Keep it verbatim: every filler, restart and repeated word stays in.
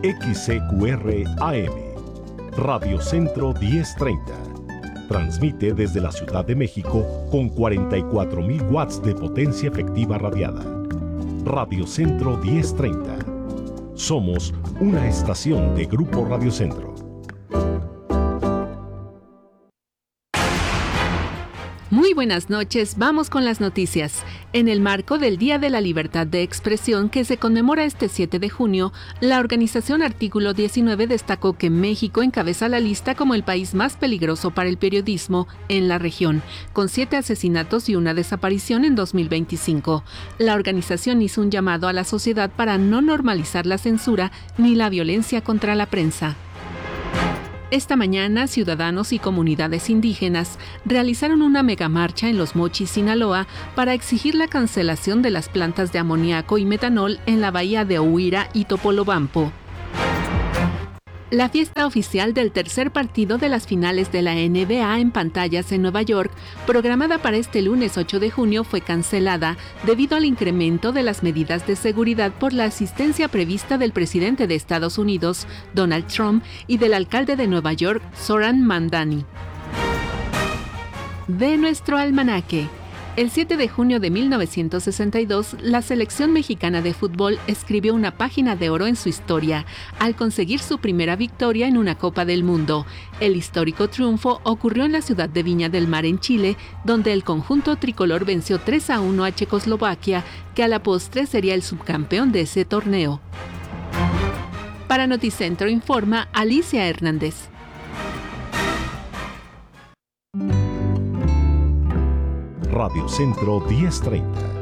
X C Q R A M, Radio Centro diez treinta. Transmite desde la Ciudad de México con cuarenta y cuatro mil watts de potencia efectiva radiada. Radio Centro diez treinta. Somos una estación de Grupo Radio Centro. Muy buenas noches, vamos con las noticias. En el marco del Día de la Libertad de Expresión que se conmemora este siete de junio, la organización Artículo diecinueve destacó que México encabeza la lista como el país más peligroso para el periodismo en la región, con siete asesinatos y una desaparición en dos mil veinticinco. La organización hizo un llamado a la sociedad para no normalizar la censura ni la violencia contra la prensa. Esta mañana, ciudadanos y comunidades indígenas realizaron una megamarcha en Los Mochis, Sinaloa, para exigir la cancelación de las plantas de amoníaco y metanol en la bahía de Ohuira y Topolobampo. La fiesta oficial del tercer partido de las finales de la N B A en pantallas en Nueva York, programada para este lunes ocho de junio, fue cancelada debido al incremento de las medidas de seguridad por la asistencia prevista del presidente de Estados Unidos, Donald Trump, y del alcalde de Nueva York, Zoran Mamdani. De nuestro almanaque. El siete de junio de mil novecientos sesenta y dos, la selección mexicana de fútbol escribió una página de oro en su historia, al conseguir su primera victoria en una Copa del Mundo. El histórico triunfo ocurrió en la ciudad de Viña del Mar, en Chile, donde el conjunto tricolor venció tres a uno a Checoslovaquia, que a la postre sería el subcampeón de ese torneo. Para Noticentro informa Alicia Hernández. Radio Centro diez treinta.